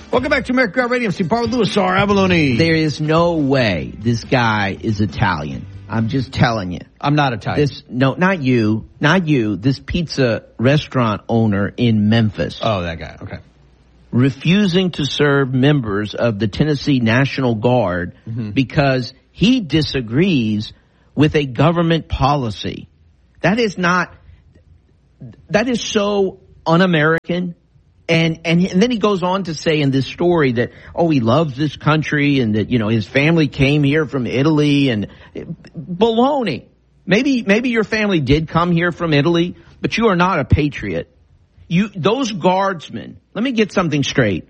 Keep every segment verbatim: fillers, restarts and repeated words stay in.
Welcome back to America Radio. I'm Steve Parr with Louis R. Abalone. There is no way this guy is Italian. I'm just telling you. I'm not Italian. This, no, not you. Not you. This pizza restaurant owner in Memphis. Oh, that guy. Okay. Refusing to serve members of the Tennessee National Guard mm-hmm. because he disagrees with a government policy. That is not, that is so un-American. And, and and then he goes on to say in this story that, oh, he loves this country and that, you know, his family came here from Italy and baloney. Maybe, maybe your family did come here from Italy, but you are not a patriot. You, those guardsmen, let me get something straight.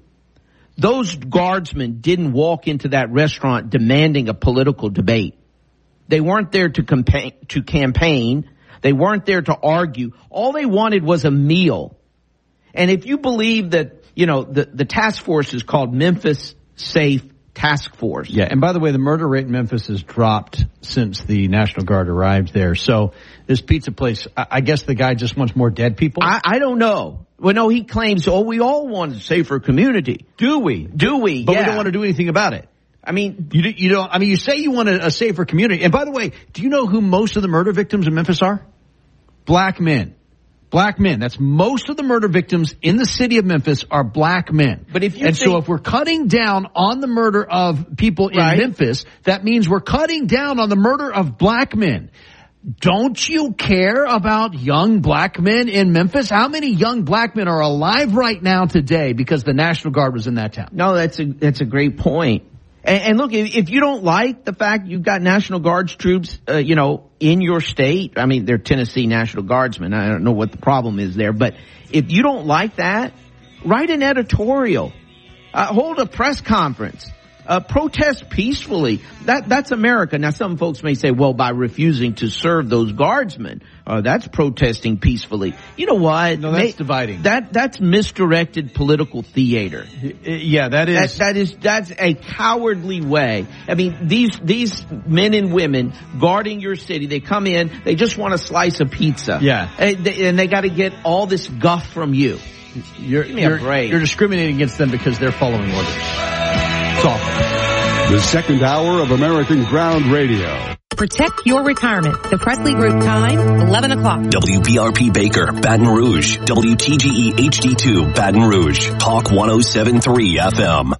Those guardsmen didn't walk into that restaurant demanding a political debate. They weren't there to campaign, to campaign. They weren't there to argue. All they wanted was a meal. And if you believe that, you know, the, the task force is called Memphis Safe Task Force. Yeah, and by the way, the murder rate in Memphis has dropped since the National Guard arrived there. So this pizza place, I, I guess the guy just wants more dead people? I, I don't know. Well, no, he claims, oh, we all want a safer community. Do we? Do we? But yeah. we don't want to do anything about it. I mean, you, you don't, I mean, you say you want a, a safer community. And by the way, do you know who most of the murder victims in Memphis are? Black men. Black men. That's most of the murder victims in the city of Memphis are black men. But if you and think, so if we're cutting down on the murder of people in right. Memphis, that means we're cutting down on the murder of black men. Don't you care about young black men in Memphis? How many young black men are alive right now today because the National Guard was in that town? No, that's a, that's a great point. And, and look, if, if you don't like the fact you've got National Guards troops, uh, you know, in your state, I mean, they're Tennessee National Guardsmen. I don't know what the problem is there, but if you don't like that, write an editorial, uh, hold a press conference, uh, protest peacefully. That, that's America. Now, some folks may say, well, by refusing to serve those guardsmen, uh, that's protesting peacefully. You know what? No, that's may, dividing. That, that's misdirected political theater. Yeah, that is. That, that is, that's a cowardly way. I mean, these, these men and women guarding your city, they come in, they just want a slice of pizza. Yeah. And they, and they gotta get all this guff from you. You're, Give me you're, a break. You're discriminating against them because they're following orders. It's awful. The second hour of American Ground Radio. Protect your retirement. The Presley Group time, eleven o'clock. W B R P Baker, Baton Rouge. W T G E H D two, Baton Rouge. Talk one oh seven point three F M.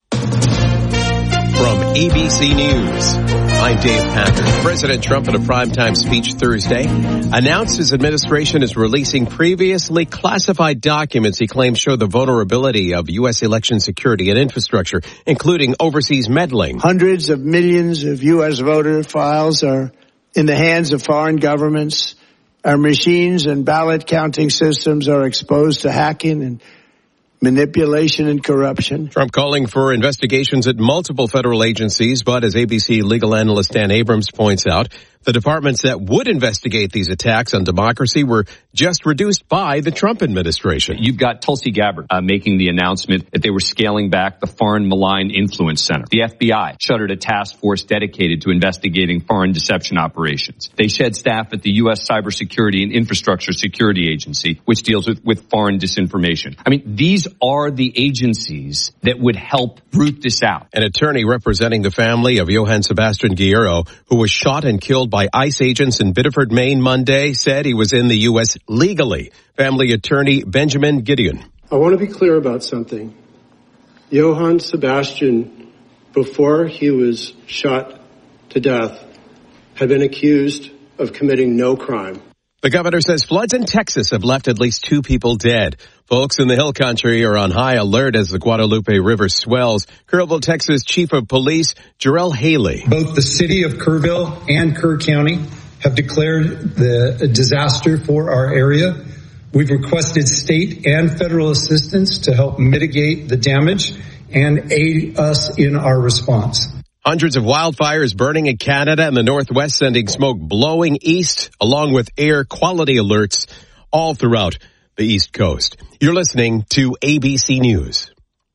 From A B C News, I'm Dave Packard. President Trump in a primetime speech Thursday announced his administration is releasing previously classified documents he claims show the vulnerability of U S election security and infrastructure, including overseas meddling. Hundreds of millions of U S voter files are in the hands of foreign governments. Our machines and ballot counting systems are exposed to hacking and manipulation and corruption. Trump calling for investigations at multiple federal agencies, but as A B C legal analyst Dan Abrams points out, the departments that would investigate these attacks on democracy were just reduced by the Trump administration. You've got Tulsi Gabbard uh, making the announcement that they were scaling back the Foreign Malign Influence Center. The F B I shuttered a task force dedicated to investigating foreign deception operations. They shed staff at the U S Cybersecurity and Infrastructure Security Agency, which deals with, with foreign disinformation. I mean, these are the agencies that would help root this out. An attorney representing the family of Johann Sebastian Guerrero, who was shot and killed by ICE agents in Biddeford, Maine Monday, said he was in the U S legally. Family attorney Benjamin Gideon. I want to be clear about something. Johann Sebastian, before he was shot to death, had been accused of committing no crime. The governor says floods in Texas have left at least two people dead. Folks in the Hill Country are on high alert as the Guadalupe River swells. Kerrville, Texas Chief of Police Jarrell Haley. Both the city of Kerrville and Kerr County have declared the disaster for our area. We've requested state and federal assistance to help mitigate the damage and aid us in our response. Hundreds of wildfires burning in Canada and the Northwest, sending smoke blowing east, along with air quality alerts all throughout the East Coast. You're listening to A B C News.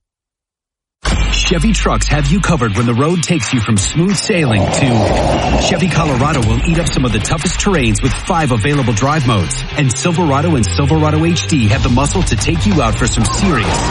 Chevy trucks have you covered when the road takes you from smooth sailing to Chevy Colorado will eat up some of the toughest terrains with five available drive modes. And Silverado and Silverado H D have the muscle to take you out for some serious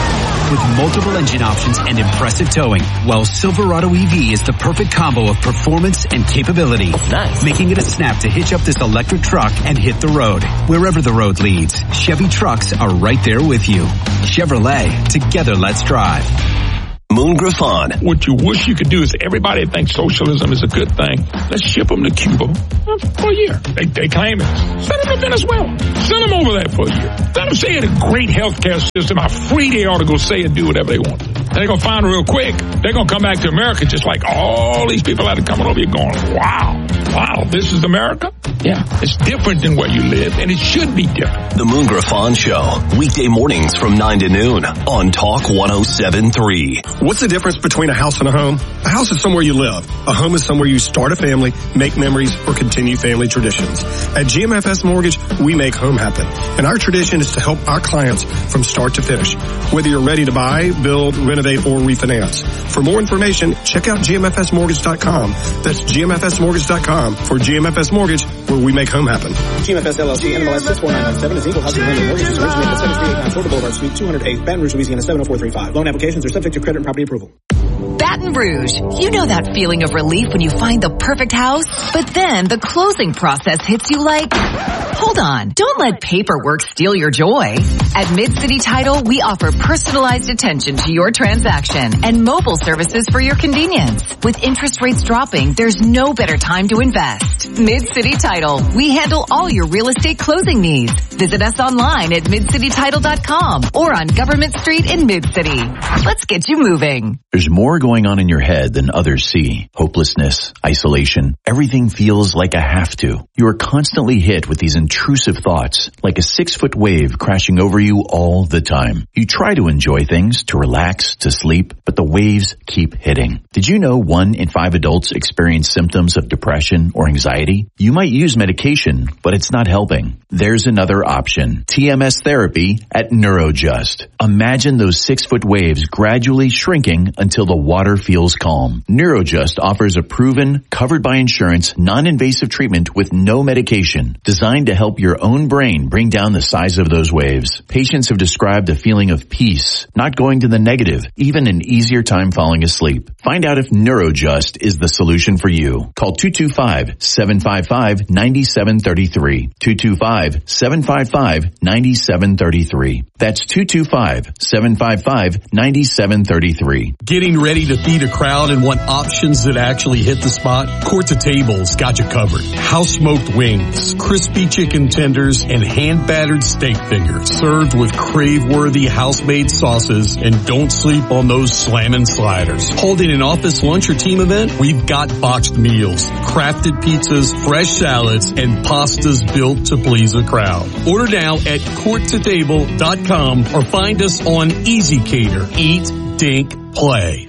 with multiple engine options and impressive towing, while Silverado E V is the perfect combo of performance and capability, nice. Making it a snap to hitch up this electric truck and hit the road. Wherever the road leads, Chevy trucks are right there with you. Chevrolet, together let's drive. Moon Griffon. What you wish you could do is everybody thinks socialism is a good thing. Let's ship them to Cuba for a year. They, they claim it. Send them to Venezuela. Send them over there for a year. Let them say it a great healthcare system, how free they ought to go say and do whatever they want. And they're going to find real quick. They're going to come back to America just like all these people that are coming over here going, wow, wow, this is America? Yeah, it's different than where you live, and it should be different. The Moon Griffon Show, weekday mornings from nine to noon on Talk one oh seven point three. What's the difference between a house and a home? A house is somewhere you live. A home is somewhere you start a family, make memories, or continue family traditions. At G M F S Mortgage, we make home happen. And our tradition is to help our clients from start to finish. Whether you're ready to buy, build, renovate, or refinance. For more information, check out G M F S mortgage dot com. That's G M F S mortgage dot com for G M F S Mortgage, where we make home happen. G M F S L L C, N M L S six four nine nine seven is equal housing lender mortgages originated at seven three eight nine Florida Boulevard, Suite two oh eight, Baton Rouge, Louisiana seven oh four three five. Loan applications are subject to credit and property approval. Baton Rouge, you know that feeling of relief when you find the perfect house, but then the closing process hits you like, hold on, don't let paperwork steal your joy. At Mid-City Title, we offer personalized attention to your transaction and mobile services for your convenience. With interest rates dropping, there's no better time to invest. Mid-City Title, we handle all your real estate closing needs. Visit us online at mid city title dot com or on Government Street in Mid-City. Let's get you moving. There's more going on in your head than others see. Hopelessness, isolation, everything feels like a have to. You are constantly hit with these intrusive thoughts, like a six-foot wave crashing over you all the time. You try to enjoy things, to relax, to sleep, but the waves keep hitting. Did you know one in five adults experience symptoms of depression or anxiety? You might use medication, but it's not helping. There's another option. T M S therapy at Neurojust. Imagine those six-foot waves gradually shrinking until the water feels calm. Neurojust offers a proven, covered by insurance, non-invasive treatment with no medication, designed to help your own brain bring down the size of those waves. Patients have described a feeling of peace, not going to the negative, even an easier time falling asleep. Find out if Neurojust is the solution for you. Call two two five, seven five five, nine seven three three. two two five, seven five five, nine seven three three. That's two two five, seven five five, nine seven three three. Getting ready to feed a crowd and want options that actually hit the spot? Court to Table's got you covered. House smoked wings, crispy chicken tenders, and hand battered steak fingers, served with crave-worthy house-made sauces. And don't sleep on those slammin' sliders. Holding an office lunch or team event? We've got boxed meals, crafted pizzas, fresh salads, and pastas built to please a crowd. Order now at court to table dot com or find us on Easy Cater. Eat, Dink, Play.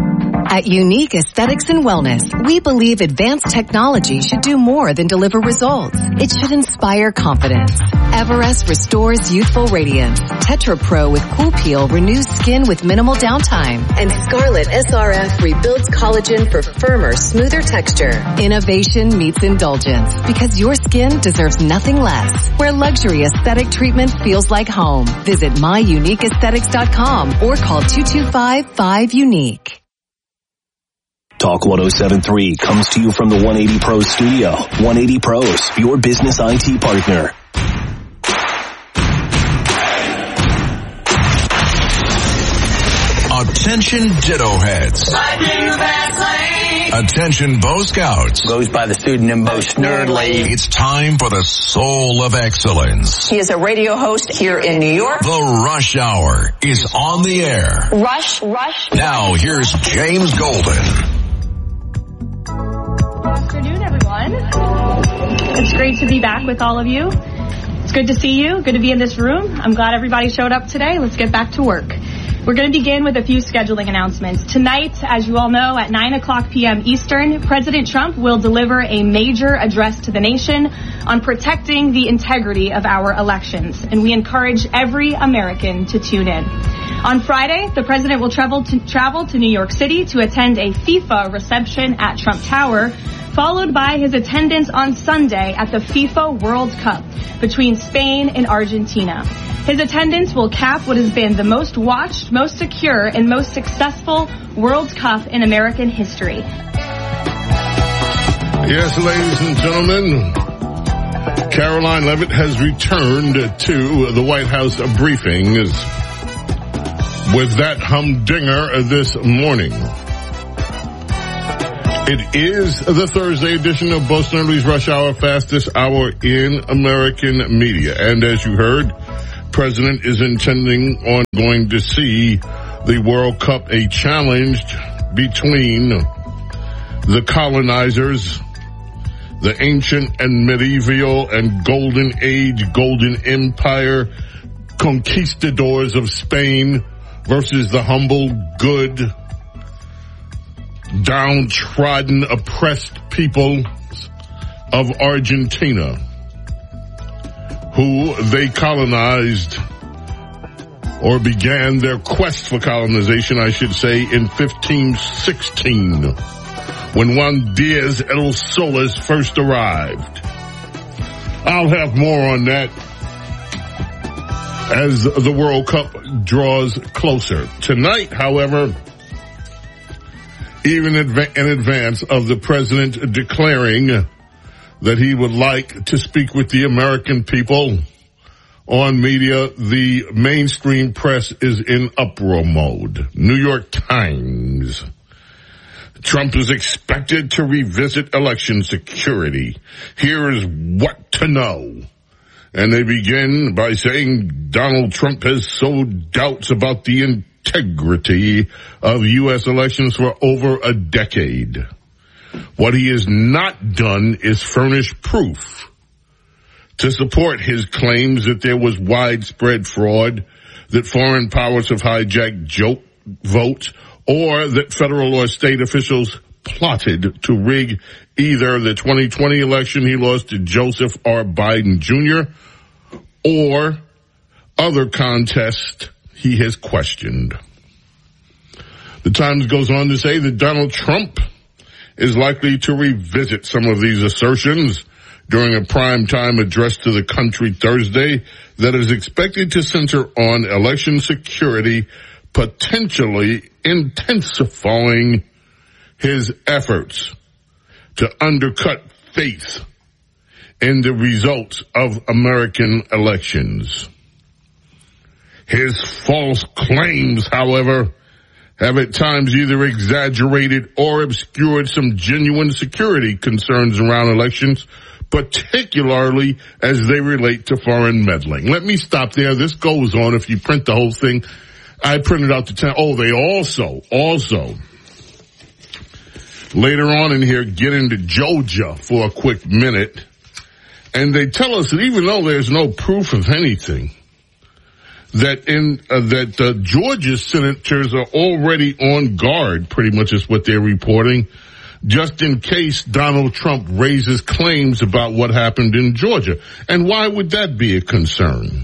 At Unique Aesthetics and Wellness, we believe advanced technology should do more than deliver results. It should inspire confidence. Everest restores youthful radiance. Tetra Pro with Cool Peel renews skin with minimal downtime. And Scarlet S R F rebuilds collagen for firmer, smoother texture. Innovation meets indulgence because your skin deserves nothing less. Where luxury aesthetic treatment feels like home. Visit my unique aesthetics dot com or call two two five, five, unique. Talk one oh seven point three comes to you from the one eighty Pros studio. one eighty Pros, your business I T partner. Attention Ditto Heads. Attention Bo Scouts. Goes by the pseudonym Bo Snerdley. It's time for the Soul of Excellence. He is a radio host here in New York. The Rush Hour is on the air. Rush, Rush. Now here's James Golden. Good afternoon, everyone. It's great to be back with all of you. It's good to see you. Good to be in this room. I'm glad everybody showed up today. Let's get back to work. We're going to begin with a few scheduling announcements. Tonight, as you all know, at nine o'clock p.m. Eastern, President Trump will deliver a major address to the nation on protecting the integrity of our elections, and we encourage every American to tune in. On Friday, the president will travel to, travel to New York City to attend a FIFA reception at Trump Tower followed by his attendance on Sunday at the FIFA World Cup between Spain and Argentina. His attendance will cap what has been the most watched, most secure, and most successful World Cup in American history. Yes, ladies and gentlemen, Caroline Leavitt has returned to the White House briefings with that humdinger this morning. It is the Thursday edition of Bo Snerdly's Rush Hour, fastest hour in American media. And as you heard, President is intending on going to see the World Cup, a challenge between the colonizers, the ancient and medieval and golden age, golden empire conquistadors of Spain versus the humble, good, downtrodden, oppressed people of Argentina, who they colonized or began their quest for colonization, I should say, in fifteen sixteen. When Juan Diaz el Solis first arrived. I'll have more on that as the World Cup draws closer. Tonight, however, even in advance of the president declaring that he would like to speak with the American people on media, the mainstream press is in uproar mode. New York Times. Trump is expected to revisit election security. Here is what to know. And they begin by saying Donald Trump has sowed doubts about the integrity of U S elections for over a decade. What he has not done is furnish proof to support his claims that there was widespread fraud, that foreign powers have hijacked joke votes, or that federal or state officials plotted to rig either the twenty twenty election he lost to Joseph R. Biden Junior or other contests he has questioned. The Times goes on to say that Donald Trump is likely to revisit some of these assertions during a primetime address to the country Thursday that is expected to center on election security, potentially intensifying his efforts to undercut faith in the results of American elections. His false claims, however, have at times either exaggerated or obscured some genuine security concerns around elections, particularly as they relate to foreign meddling. Let me stop there. This goes on. If you print the whole thing, I printed out the ten. Oh, they also, also, later on in here, get into Georgia for a quick minute. And they tell us that even though there's no proof of anything, that in uh, that uh, Georgia senators are already on guard, pretty much is what they're reporting, just in case Donald Trump raises claims about what happened in Georgia. And why would that be a concern?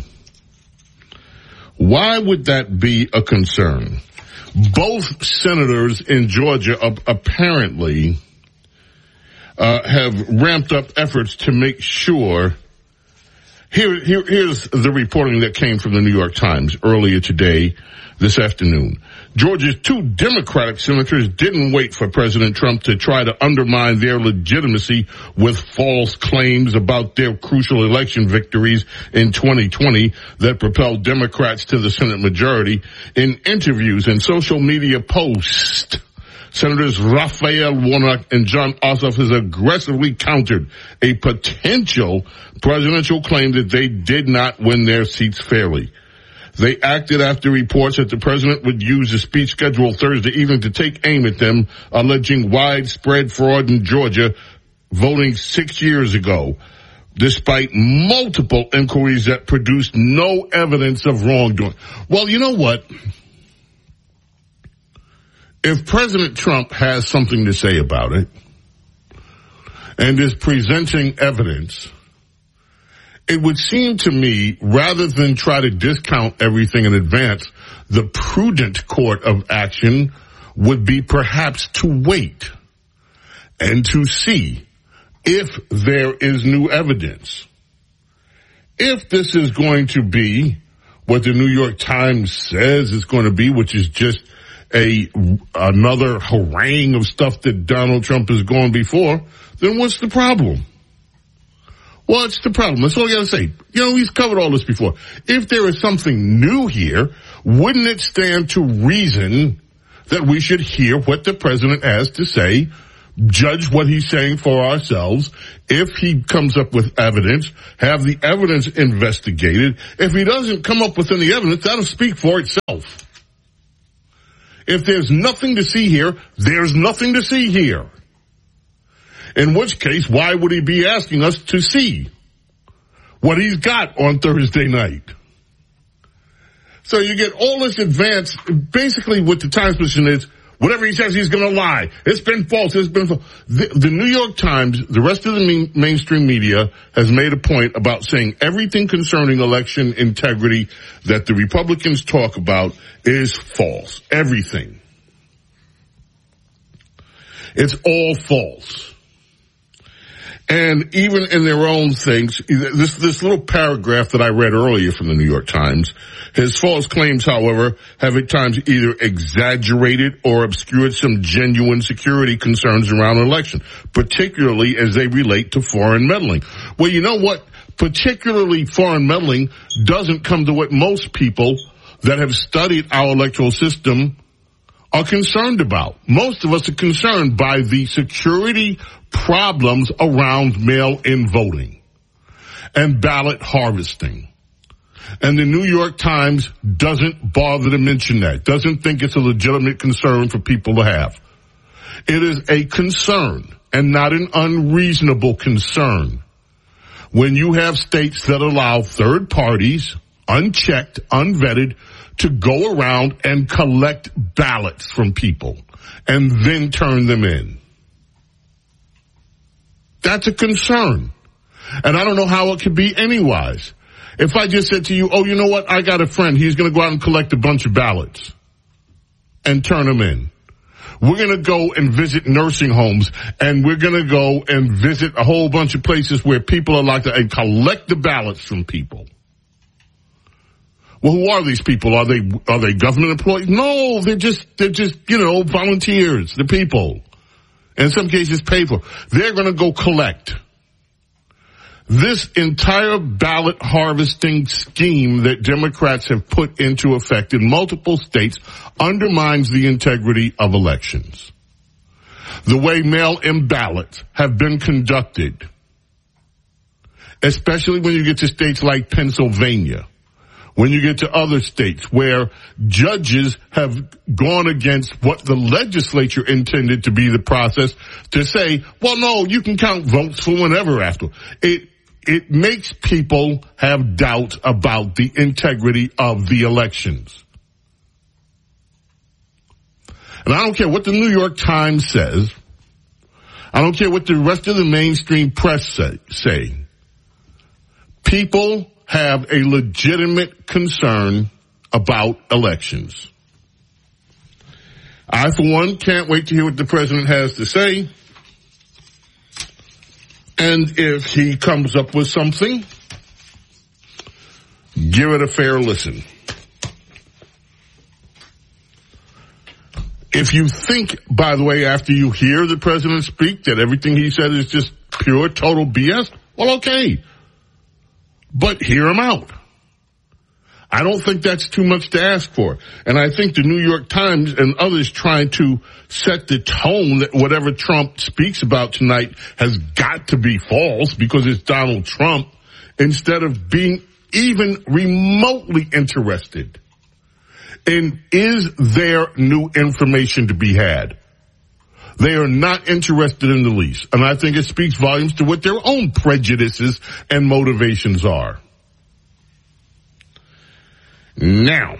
Why would that be a concern? Both senators in Georgia uh, apparently uh, have ramped up efforts to make sure. Here, here, here's the reporting that came from the New York Times earlier today, this afternoon. Georgia's two Democratic senators didn't wait for President Trump to try to undermine their legitimacy with false claims about their crucial election victories in twenty twenty that propelled Democrats to the Senate majority. In interviews and social media posts, Senators Raphael Warnock and John Ossoff has aggressively countered a potential presidential claim that they did not win their seats fairly. They acted after reports that the president would use a speech scheduled Thursday evening to take aim at them, alleging widespread fraud in Georgia voting six years ago, despite multiple inquiries that produced no evidence of wrongdoing. Well, you know what? If President Trump has something to say about it and is presenting evidence, it would seem to me, rather than try to discount everything in advance, the prudent course of action would be perhaps to wait and to see if there is new evidence. If this is going to be what the New York Times says it's going to be, which is just a another harangue of stuff that Donald Trump has gone before, then what's the problem? What's the problem? That's all I got to say. You know, he's covered all this before. If there is something new here, wouldn't it stand to reason that we should hear what the president has to say, judge what he's saying for ourselves? If he comes up with evidence, have the evidence investigated. If he doesn't come up with any evidence, that'll speak for itself. If there's nothing to see here, there's nothing to see here. In which case, why would he be asking us to see what he's got on Thursday night? So you get all this advance. Basically what the Times position is, whatever he says, he's going to lie. It's been false. It's been false. The, the New York Times, the rest of the main, mainstream media has made a point about saying everything concerning election integrity that the Republicans talk about is false. Everything. It's all false. And even in their own things, this, this little paragraph that I read earlier from the New York Times, his false claims, however, have at times either exaggerated or obscured some genuine security concerns around an election, particularly as they relate to foreign meddling. Well, you know what? Particularly foreign meddling doesn't come to what most people that have studied our electoral system are concerned about. Most of us are concerned by the security problems around mail-in voting and ballot harvesting. And the New York Times doesn't bother to mention that, doesn't think it's a legitimate concern for people to have. It is a concern and not an unreasonable concern when you have states that allow third parties, unchecked, unvetted, to go around and collect ballots from people and then turn them in. That's a concern. And I don't know how it could be anywise. If I just said to you, oh, you know what? I got a friend. He's going to go out and collect a bunch of ballots and turn them in. We're going to go and visit nursing homes, and we're going to go and visit a whole bunch of places where people are like to and collect the ballots from people. Well, who are these people? Are they, are they government employees? No, they're just, they're just, you know, volunteers, the people. In some cases paid for. They're going to go collect. This entire ballot harvesting scheme that Democrats have put into effect in multiple states undermines the integrity of elections. The way mail-in ballots have been conducted, especially when you get to states like Pennsylvania, when you get to other states where judges have gone against what the legislature intended to be the process to say, well, no, you can count votes for whenever after. It, it makes people have doubt about the integrity of the elections. And I don't care what the New York Times says. I don't care what the rest of the mainstream press say. say. People have a legitimate concern about elections. I, for one, can't wait to hear what the president has to say. And if he comes up with something, give it a fair listen. If you think, by the way, after you hear the president speak, that everything he said is just pure, total B S, well, okay. But hear him out. I don't think that's too much to ask for. And I think the New York Times and others trying to set the tone that whatever Trump speaks about tonight has got to be false because it's Donald Trump, instead of being even remotely interested in is there new information to be had. They are not interested in the least. And I think it speaks volumes to what their own prejudices and motivations are. Now,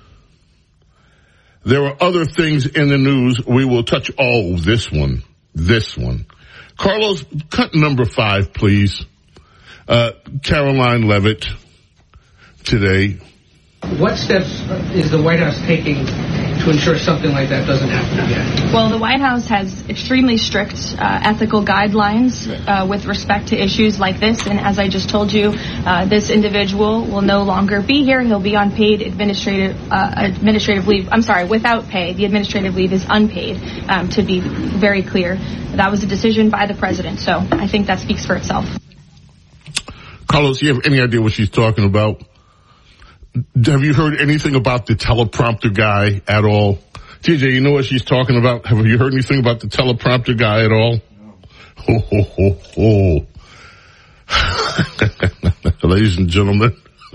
there are other things in the news. We will touch, oh, this one, this one. Carlos, cut number five, please. Uh, Caroline Leavitt today. What steps is the White House taking to ensure something like that doesn't happen again? Well, the White House has extremely strict uh, ethical guidelines uh, with respect to issues like this. And as I just told you, uh, this individual will no longer be here. He'll be on paid administrative uh, administrative leave. I'm sorry, without pay. The administrative leave is unpaid, um, to be very clear. That was a decision by the president. So I think that speaks for itself. Carlos, do you have any idea what she's talking about? Have you heard anything about the teleprompter guy at all? T J, you know what she's talking about? Have you heard anything about the teleprompter guy at all? No. Ho, ho, ho, ho. Ladies and gentlemen,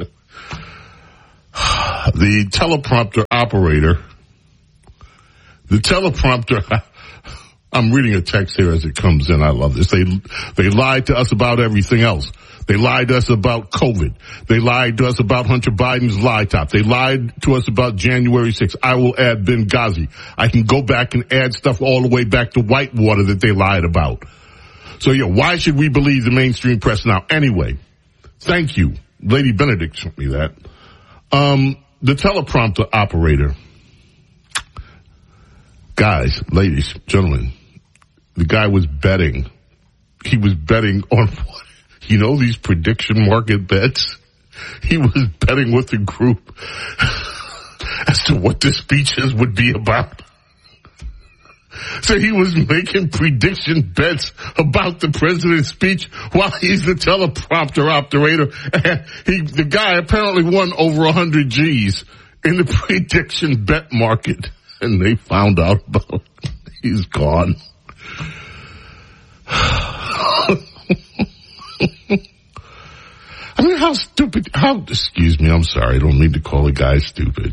the teleprompter operator, the teleprompter, I'm reading a text here as it comes in. I love this. They, they lied to us about everything else. They lied to us about COVID. They lied to us about Hunter Biden's lie top. They lied to us about January sixth. I will add Benghazi. I can go back and add stuff all the way back to Whitewater that they lied about. So yeah, why should we believe the mainstream press now? Anyway, thank you. Lady Benedict sent me that. Um, the teleprompter operator. Guys, ladies, gentlemen, the guy was betting. He was betting on what? You know, these prediction market bets? He was betting with the group as to what the speeches would be about. So he was making prediction bets about the president's speech while he's the teleprompter operator. And he, the guy apparently won over a hundred G's in the prediction bet market. And they found out about it. He's gone. I mean, how stupid, how, excuse me, I'm sorry, I don't mean to call a guy stupid.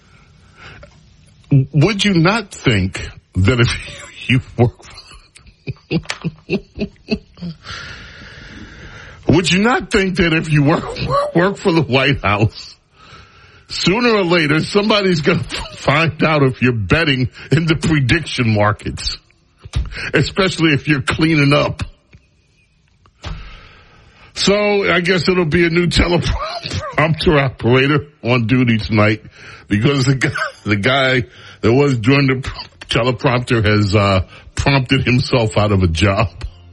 Would you not think that if you work for, would you not think that if you work, work for the White House, sooner or later somebody's going to find out if you're betting in the prediction markets, especially if you're cleaning up? So I guess it'll be a new teleprompter operator on duty tonight because the guy, the guy that was doing the teleprompter has uh prompted himself out of a job.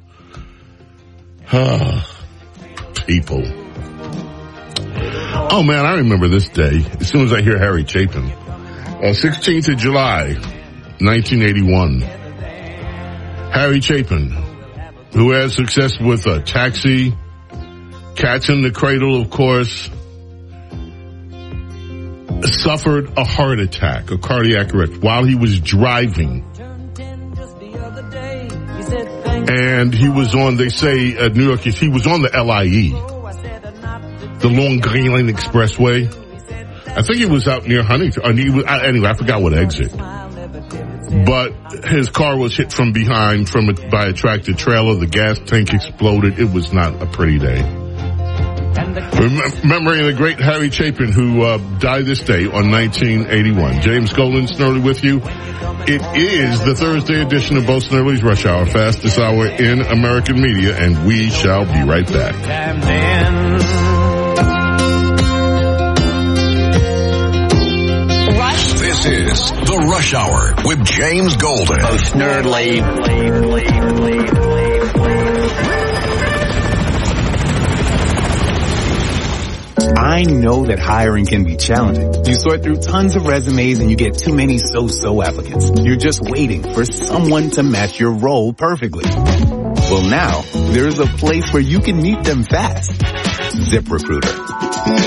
Ah, people. Oh man, I remember this day as soon as I hear Harry Chapin. Uh, sixteenth of July, nineteen eighty-one. Harry Chapin, who had success with a Taxi, Cats in the Cradle, of course, suffered a heart attack, a cardiac arrest, while he was driving. And he was on, they say, at New York, he was on the L I E, the Long Island Expressway. I think he was out near Huntington. He was, anyway, I forgot what exit. But his car was hit from behind from a, by a tractor trailer. The gas tank exploded. It was not a pretty day. Remembering the great Harry Chapin, who uh, died this day on nineteen eighty-one. James Golden, Snerdly with you. It is the Thursday edition of Bo Snerdly's Rush Hour, fastest hour in American media, and we shall be right back. This is the Rush Hour with James Golden. Bo Snerdly. I know that hiring can be challenging. You sort through tons of resumes and you get too many so-so applicants. You're just waiting for someone to match your role perfectly. Well, now, there's a place where you can meet them fast. ZipRecruiter.